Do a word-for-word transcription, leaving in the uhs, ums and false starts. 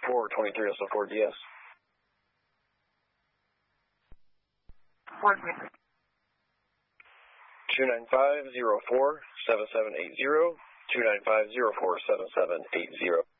four, twenty-three oh four D S. two nine five zero four seven seven eight zero, two nine five zero four seven seven eight zero.